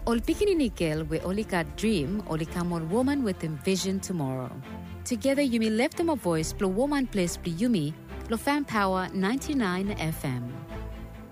Ol pikinini girl we only got dream, only come on woman with envision tomorrow. Together you may lift them a voice, blow woman place, be yumi, lo fan power 99 FM.